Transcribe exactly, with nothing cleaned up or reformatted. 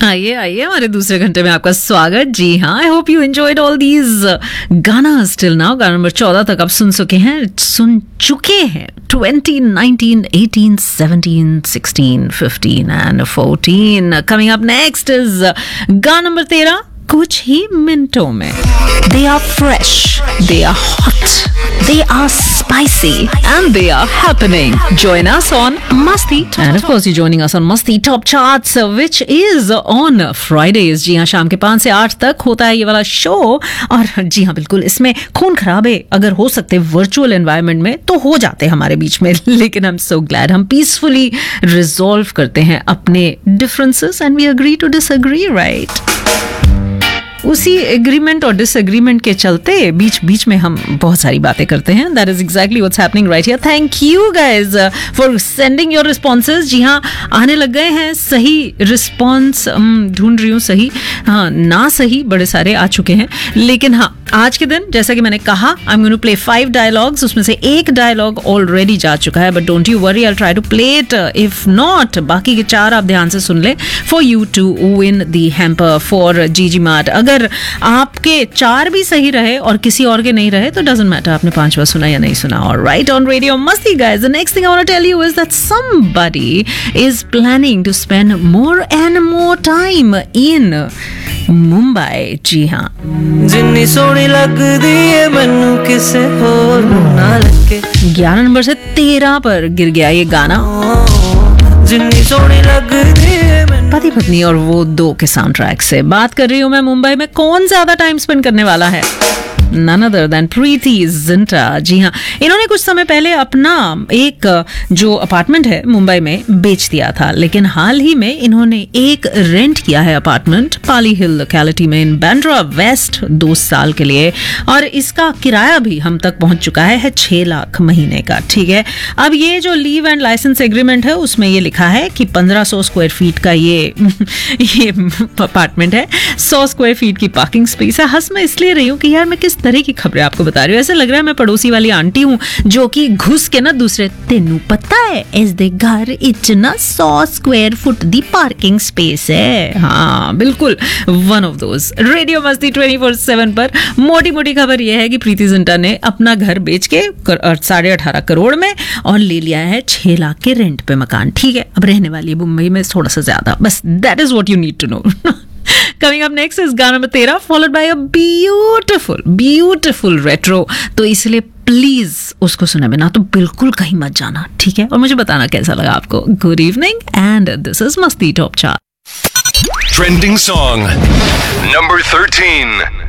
आइए आइए हमारे दूसरे घंटे में आपका स्वागत। जी हाँ, I hope you enjoyed all these गाना स्टिल नाउ। गाना नंबर चौदह तक आप सुन सके हैं सुन चुके हैं twenty, nineteen, eighteen, seventeen, sixteen, fifteen and fourteen. Coming up next is गाना नंबर तेरह, कुछ ही मिनटों में। They are fresh, they are hot, they are spicy and they are happening. Join us on Masti and of course you're joining us on Masti Top Charts which is on Fridays. जी हाँ, शाम के पाँच से आठ तक होता है ये वाला शो। और जी हाँ बिल्कुल, इसमें खून खराबे अगर हो सकते वर्चुअल एनवायरनमेंट में तो हो जाते हमारे बीच में, लेकिन आई एम सो ग्लैड हम पीसफुली रिजॉल्व करते हैं अपने differences and we agree to disagree, right? उसी एग्रीमेंट और डिसएग्रीमेंट के चलते बीच बीच में हम बहुत सारी बातें करते हैं। That is exactly what's happening right here. Thank you guys for sending your responses. जी हाँ, आने लग गए हैं सही रिस्पॉन्स। ढूंढ रही हूँ सही, हाँ ना सही बड़े सारे आ चुके हैं, लेकिन हाँ आज के दिन जैसा कि मैंने कहा I am going to play five dialogues. उसमें से एक डायलॉग ऑलरेडी जा चुका है, but don't you worry, I will try to play it. If not, बाकी के चार आप ध्यान से सुन लें for you to win the hamper for जीजी मार्ट। अगर आपके चार भी सही रहे और किसी और के नहीं रहे तो डजंट मैटर आपने पांच बार सुना या नहीं सुना। ऑलराइट, ऑन रेडियो मस्ती guys, the next thing I want to tell you is that somebody is planning to spend more and more time in Mumbai. जी हाँ, जिन्नी सोहनी लगदी है मैनू किसे होर ना लगे। ग्यारह नंबर से तेरह पर गिर गया ये गाना। जिन्नी सोहनी लगदी है पति पत्नी और वो दो के साउंड ट्रैक से बात कर रही हूँ मैं। मुंबई में कौन ज्यादा टाइम स्पेंड करने वाला है? None other than Preity Zinta. जी हाँ, इन्होंने कुछ समय पहले अपना एक जो अपार्टमेंट है मुंबई में बेच दिया था, लेकिन हाल ही में इन्होंने एक रेंट किया है अपार्टमेंट पाली हिल लोकेलिटी में इन बांद्रा वेस्ट दो साल के लिए, और इसका किराया भी हम तक पहुंच चुका है, है छह लाख महीने का। ठीक है, अब ये जो लीव एंड लाइसेंस एग्रीमेंट है उसमें ये लिखा है कि पंद्रह सौ स्क्वायर फीट का ये ये अपार्टमेंट है, सौ स्क्वायर फीट की पार्किंग स्पेस है। हंस मैं इसलिए रही हूँ कि यार मैं किस तरह की खबरें आपको बता रही हूँ। ऐसे लग रहा है मैं पड़ोसी वाली आंटी हूँ जो कि घुस के ना दूसरे, तेनू पता है इस दे घर इतना सौ स्क्वायर फुट दी पार्किंग स्पेस है। हाँ बिल्कुल, वन ऑफ दोज। रेडियो मस्ती ट्वेंटी फोर सेवन पर मोटी मोटी खबर यह है कि प्रीति जिंटा ने अपना घर बेच के साढ़े अठारह करोड़ में और ले लिया है छह लाख के रेंट पे मकान। ठीक है, अब रहने वाली है मुंबई में थोड़ा सा ज्यादा, बस that is what you need to know. Coming up next is गाना नंबर तेरह, followed by a beautiful, beautiful retro. तो इसलिए प्लीज उसको सुने बिना तो बिल्कुल कहीं मत जाना, ठीक है? और मुझे बताना कैसा लगा आपको। Good evening and this is मस्ती top chart. Trending song number thirteen.